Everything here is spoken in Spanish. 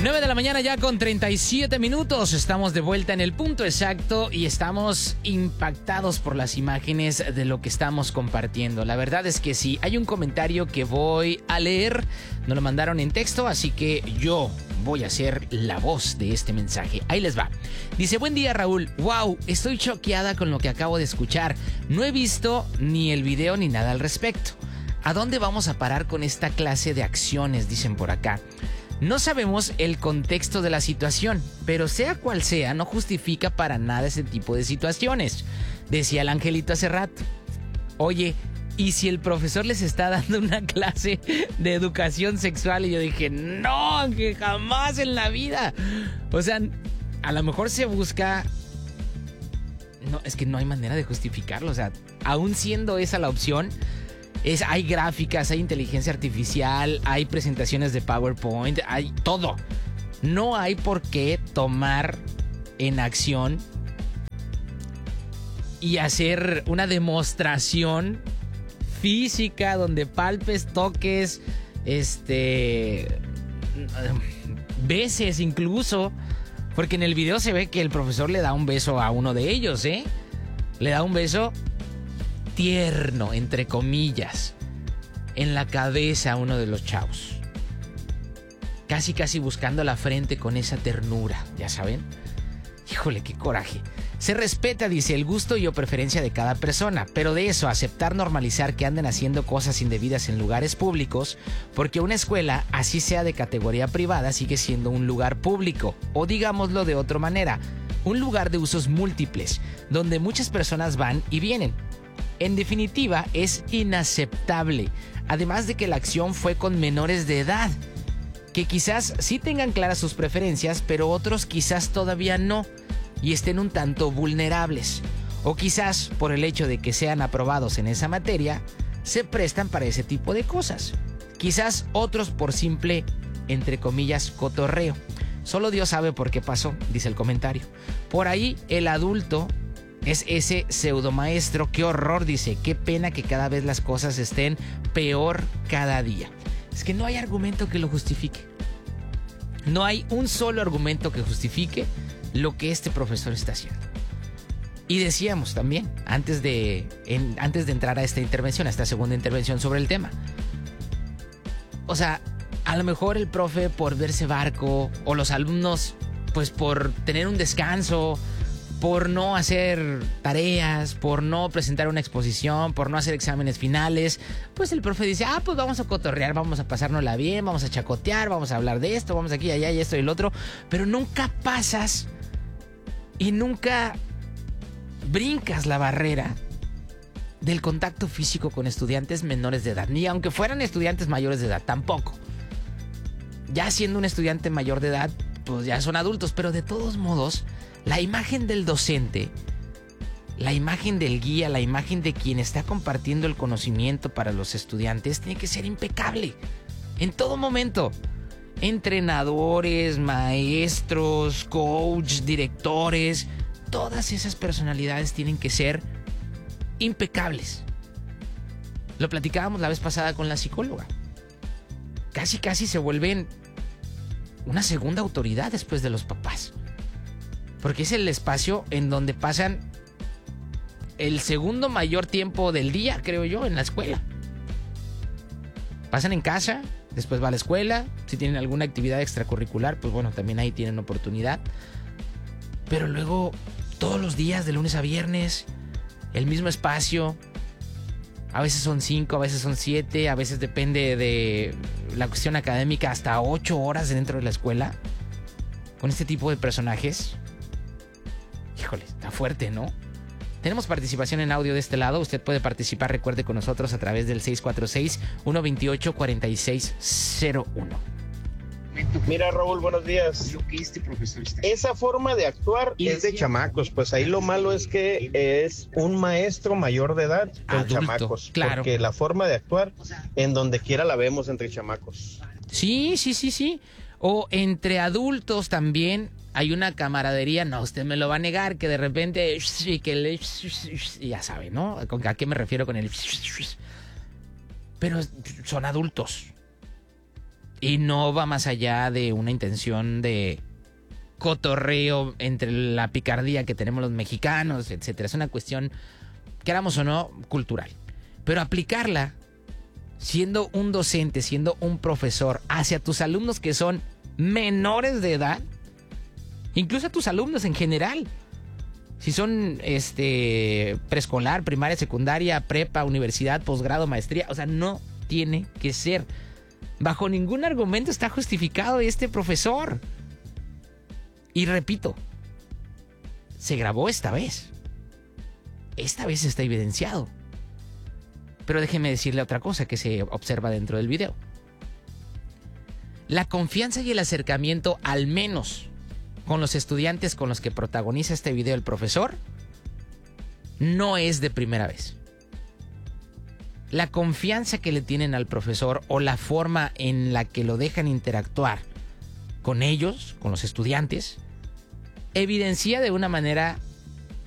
9 de la mañana ya con 37 minutos. Estamos de vuelta en el punto exacto y estamos impactados por las imágenes de lo que estamos compartiendo. La verdad es que sí, hay un comentario que voy a leer. Nos lo mandaron en texto, así que yo voy a ser la voz de este mensaje. Ahí les va. Dice, buen día Raúl. Wow, estoy choqueada con lo que acabo de escuchar. No he visto ni el video ni nada al respecto. ¿A dónde vamos a parar con esta clase de acciones? Dicen por acá. No sabemos el contexto de la situación, pero sea cual sea, no justifica para nada ese tipo de situaciones. Decía el angelito hace rato. Oye, ¿y si el profesor les está dando una clase de educación sexual? Y yo dije, no, que jamás en la vida. O sea, a lo mejor se busca... No, es que no hay manera de justificarlo. O sea, aún siendo esa la opción... hay gráficas, hay inteligencia artificial, hay presentaciones de PowerPoint, hay todo. No hay por qué tomar en acción y hacer una demostración física donde palpes, toques, beses incluso. Porque en el video se ve que el profesor le da un beso a uno de ellos, ¿eh? Le da un beso tierno, entre comillas, en la cabeza a uno de los chavos. Casi buscando la frente con esa ternura, ¿ya saben? Híjole, qué coraje. Se respeta, dice, el gusto y o preferencia de cada persona, pero de eso, aceptar, normalizar que anden haciendo cosas indebidas en lugares públicos, porque una escuela, así sea de categoría privada, sigue siendo un lugar público, o digámoslo de otra manera, un lugar de usos múltiples, donde muchas personas van y vienen. En definitiva, es inaceptable, además de que la acción fue con menores de edad, que quizás sí tengan claras sus preferencias, pero otros quizás todavía no, y estén un tanto vulnerables, o quizás por el hecho de que sean aprobados en esa materia, se prestan para ese tipo de cosas. Quizás otros por simple, entre comillas, cotorreo. Solo Dios sabe por qué pasó, dice el comentario. Por ahí el adulto es ese pseudomaestro. Qué horror, dice. Qué pena que cada vez las cosas estén peor cada día. Es que no hay argumento que lo justifique. No hay un solo argumento que justifique lo que este profesor está haciendo. Y decíamos también, antes de entrar a esta intervención, a esta segunda intervención sobre el tema. O sea, a lo mejor el profe por verse barco, o los alumnos pues por tener un descanso, por no hacer tareas, por no presentar una exposición, por no hacer exámenes finales, pues el profe dice, pues vamos a cotorrear, vamos a pasárnosla bien, vamos a chacotear, vamos a hablar de esto, vamos aquí, allá y esto y el otro, pero nunca pasas y nunca brincas la barrera del contacto físico con estudiantes menores de edad, ni aunque fueran estudiantes mayores de edad, tampoco. Ya siendo un estudiante mayor de edad, pues ya son adultos, pero de todos modos, la imagen del docente, la imagen del guía, la imagen de quien está compartiendo el conocimiento para los estudiantes tiene que ser impecable en todo momento. Entrenadores, maestros, coach, directores, todas esas personalidades tienen que ser impecables. Lo platicábamos la vez pasada con la psicóloga. Casi se vuelven una segunda autoridad después de los papás. Porque es el espacio en donde pasan el segundo mayor tiempo del día, creo yo, en la escuela. Pasan en casa, después va a la escuela. Si tienen alguna actividad extracurricular, pues bueno, también ahí tienen oportunidad. Pero luego, todos los días, de lunes a viernes, el mismo espacio. A veces son 5, a veces son 7, a veces depende de la cuestión académica, hasta 8 horas dentro de la escuela. Con este tipo de personajes. Híjole, está fuerte, ¿no? Tenemos participación en audio de este lado. Usted puede participar, recuerde, con nosotros a través del 646-128-4601. Mira, Raúl, buenos días. Esa forma de actuar es de chamacos. Pues ahí lo malo es que es un maestro mayor de edad con adulto, chamacos. claro. Porque la forma de actuar, en donde quiera la vemos entre chamacos. Sí. O entre adultos también hay una camaradería. No, usted me lo va a negar, que de repente... ya sabe, ¿no? ¿A qué me refiero con el...? Pero son adultos. Y no va más allá de una intención de cotorreo entre la picardía que tenemos los mexicanos, etcétera. Es una cuestión, queramos o no, cultural. Pero aplicarla siendo un docente, siendo un profesor, hacia tus alumnos que son menores de edad, incluso a tus alumnos en general, si son preescolar, primaria, secundaria, prepa, universidad, posgrado, maestría, o sea, no tiene que ser. Bajo ningún argumento está justificado este profesor. Y repito, se grabó esta vez. Esta vez está evidenciado. Pero déjeme decirle otra cosa que se observa dentro del video. La confianza y el acercamiento, al menos con los estudiantes con los que protagoniza este video el profesor, no es de primera vez. La confianza que le tienen al profesor o la forma en la que lo dejan interactuar con ellos, con los estudiantes, evidencia de una manera